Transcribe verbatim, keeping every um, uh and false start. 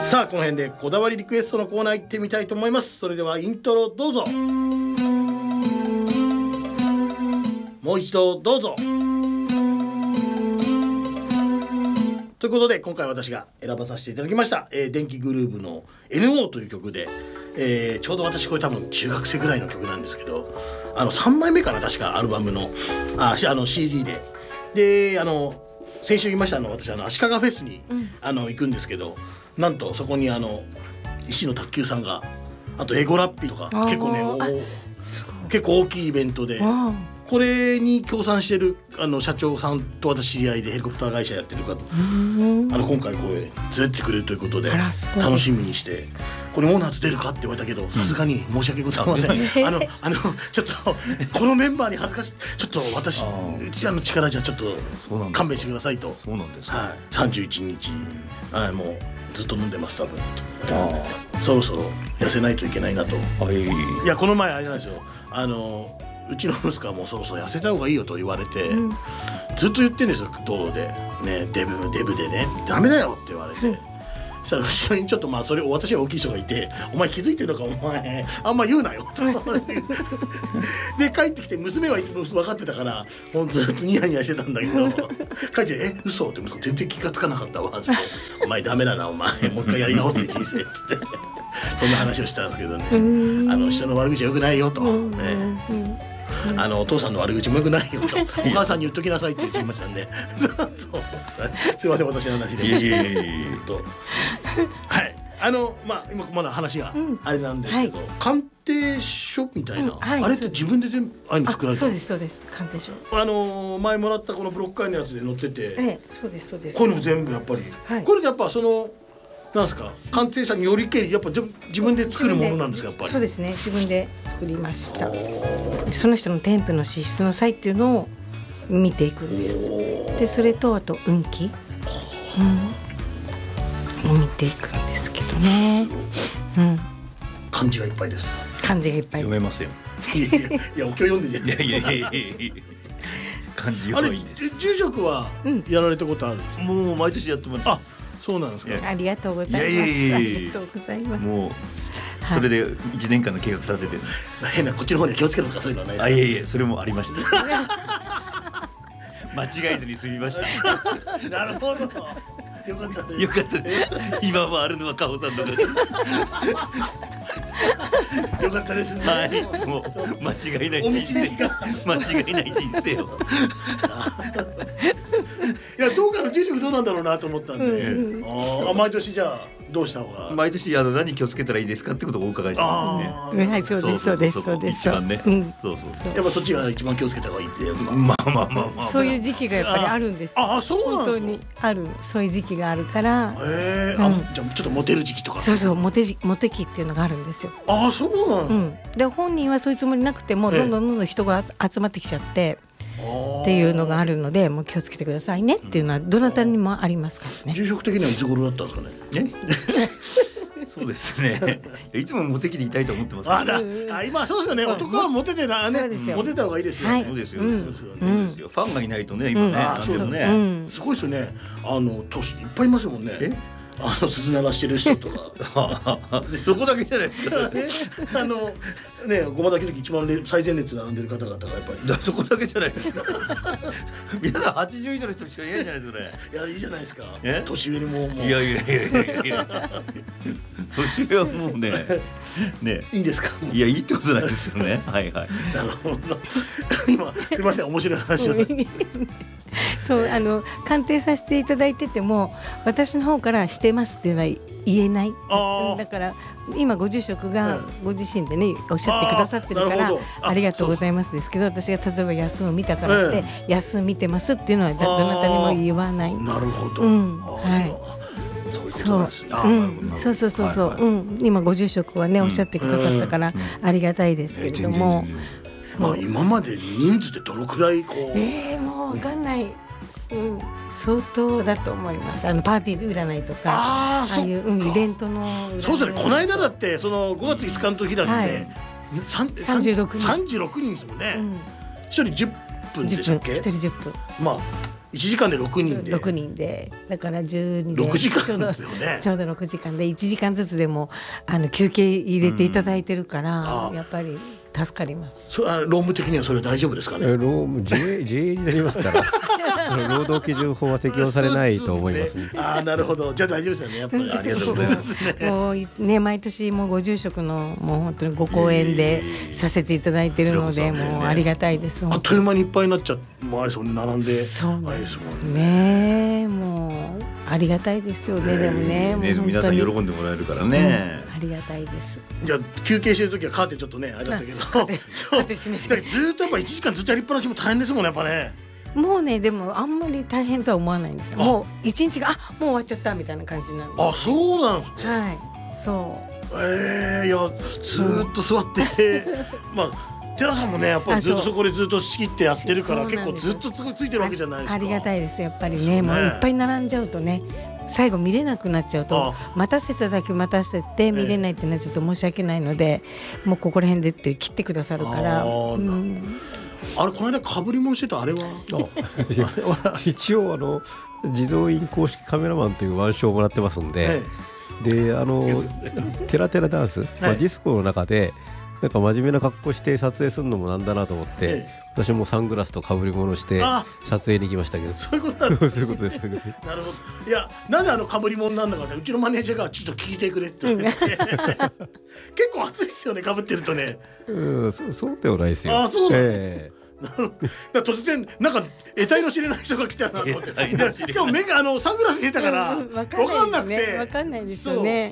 さあこの辺でこだわりリクエストのコーナー行ってみたいと思います。それではイントロどうぞ。もう一度どうぞ。ということで今回私が選ばさせていただきました、えー、電気グルーヴの エヌオー という曲で、えー、ちょうど私これ多分中学生ぐらいの曲なんですけど、あのさんまいめかな、確かアルバムの ああの シーディー でであの先週言いましたあの私あの足利フェスに、うん、あの行くんですけど、なんとそこにあの石野卓球さんが、あとエゴラッピーとか結構ね結構大きいイベントで、これに協賛してるあの社長さんと私知り合いでヘリコプター会社やってる方、あの今回これ連れてってくれるということで楽しみにして、これモーナーズ出るかって言われたけどさすがに申し訳ございません、うん、あのあのちょっとこのメンバーに恥ずかしい、ちょっと私うちらの力じゃちょっと勘弁してくださいと。 そうなんですか、 はい、さんじゅういちにち、はい、もうずっと飲んでます多分。あそろそろ痩せないといけないなと。はい、いやこの前あれなんですよ、あのうちの息子はもうそろそろ痩せた方がいいよと言われて、うん、ずっと言ってるんですよ道路でね、デブデブでねダメだよって言われて、うん、そしたら後ろにちょっとまあそれ私は大きい人がいて、お前気づいてるのかお前あんま言うなよとで帰ってきて娘は分かってたからほんずっとニヤニヤしてたんだけど帰ってえ嘘って息子全然気がつかなかったわってお前ダメだなお前もう一回やり直す人生っつってそんな話をしたんですけどね、あの人の悪口はよくないよと、ね、あのお父さんの悪口もよくないよとお母さんに言っときなさいって言っていましたんでそうすいません私の話でとはい、あのまあ今まだ話があれなんですけど、うんはい、鑑定書みたいな、うんはい、あれって自分で全部ああいうの作られたの？ そうですそうです、鑑定書、 あの前もらったこのブロック会のやつで載ってて、 ええ、そうですそうです、 こういうのも全部やっぱり、はい、これでやっぱそのなんですか、鑑定者によりけりやっぱ自分で作るものなんですか？やっぱりそうですね、自分で作りました。その人の添付の資質の差異っていうのを見ていくんです。でそれとあと運気、うん、を見ていくんですけどね、うん、 漢字がいっぱいです。 漢字がいっぱい読めますよ。 いやいやいやお経読んでるいやいやいやいやいや漢字弱いです。 あれ住職はやられたことある？ うん、もう毎年やってます。あ、 そうなんですか。 ありがとうございます。いやいやいやありがとうございます。 もうそれでいちねんかんの計画立てて、 変なこっちの方には気をつけるとかそういうのはないですか？ あ、いやいやそれもありました。間違えずに済みました。 なるほど。よかったね。 よかったね。今はあるのはカホさんの方。 よかったですね。 はい。もう間違いない人生。間違いない人生を。 いやどうかの住職どうなんだろうなと思ったんで、うん、ああ毎年じゃあどうした方が毎年あの何気をつけたらいいですかってことをお伺いしたんでね。はい、そうですそうですそうです。 一番ね、うん、そうそうそう。 やっぱそっちが一番気をつけた方がいいって。 まあまあまあまあ。 そういう時期がやっぱりあるんです。 ああそうなんですか。 本当にあるそういう時期があるから。 へえ、うん、あじゃあちょっとモテる時期とか。 そうそうモテ時モテ期っていうのがあるんですよ。 ああそうなの。 うん。で本人はそういうつもりなくてもどんどんどんどん人が集まってきちゃって。っていうのがあるのでもう気をつけてくださいねっていうのはどなたにもありますからね。 住職的にはいつ頃だったんですかね。 そうですね。いつもモテ期でいたいと思ってます、 ね。ああ今そうですよね。男はモテてなね、モテた方がいいですよね。 そうですよ。そうですよ。ファンがいないとね今ね。あそうね。 すごいですよね。あの年いっぱいいますもんね。あの鈴鳴らしてる人とかそこだけじゃないですか。 あのねごまだけの時一番最前列並んでる方々がやっぱりそこだけじゃないですか。皆さんはちじゅう以上の人しかいないじゃないですかね。 いやいいじゃないですか。年上にももういやいやいやいやいや年上はもうねねいいですか。 いやいいってことないですよね。はいはい。 なるほど。今すみません面白い話をさ。 そうあの鑑定させていただいてても私の方からしてますっていうのは言えない。だから今ご住職がご自身でねおっしゃってくださってるから あ, ありがとうございますですけど、私が例えば安を見たからって、ええ、安見てますっていうのはどなたにも言わない。 なるほど、 うんはいそうそうそうそう、はいはいうん、今ご住職はねおっしゃってくださったから、うん、ありがたいですけれども、 まあ、今まで人数ってどのくらいこうえー、もう分かんない、うん、相当だと思います。あのパーティーで占いとか あ, ああいう、うん、イベントのそうですね。この間だってそのごがついつかの時だって、はい、 さんじゅうろくにんさんじゅうろくにんですもんね、うん、ひとりじゅっぷんでしたっけ。 ひとりじゅっぷんまあいちじかんでろくにんでろくにんでだからじゅうにでろくじかんですよね。 ちょうどろくじかんでいちじかんずつでもあの休憩入れていただいてるから、うん、やっぱり助かります。 そあ労務的にはそれ大丈夫ですかね。 労務 ジェイエー になりますから労働基準法は適用されないと思いますね。 ああなるほど、じゃあ大丈夫ですよね。やっぱりありがとうございますね。 もうね毎年もうご住職のもう本当にご講演でさせていただいているので、もうありがたいです。 あっという間にいっぱいになっちゃってもうあれですもんね、並んで。 そうですね。もうありがたいですよね。でもね、 ね皆さん喜んでもらえるからね、 うん、ありがたいです。 じゃあ休憩してる時はカーテンちょっとねあれだったけどそうずっとやっぱいちじかんずっとやりっぱなしも大変ですもんね、やっぱね。 もうねでもあんまり大変とは思わないんですよ。もう一日があもう終わっちゃったみたいな感じなんで。 あ、そうなんですか。 はい、そう。 えー、いやずっと座ってまあ寺さんもねやっぱりずっとそこでずっと仕切ってやってるから結構ずっと つ, ついてるわけじゃないですか。 ありがたいですやっぱり ね, ねもういっぱい並んじゃうとね最後見れなくなっちゃうと待たせただけ待たせて見れないってなっちゃうと申し訳ないので、えー、もうここら辺でって切ってくださるから。あ、うん、 あれこの間かぶり物してたあれは一応あの地蔵院公式カメラマンという腕章をもらってますんで、えー、であのテラテラダンス、はいまあ、ディスコの中でなんか真面目な格好して撮影するのもなんだなと思って、ええ、私もサングラスとかぶり物して撮影に行きましたけど。 そういうことなんですね。 そういうことです。 なるほど。いやなんであのかぶり物なんだかね、うちのマネージャーがちょっと聞いてくれって言って結構暑いですよね、かぶってるとね。 うん、そ, そうではないですよ。 あ、そうなんです、えー突然なんか得体の知れない人が来たなと思ってしかも目があのサングラス入れたから分かんなくて分かんないですよね。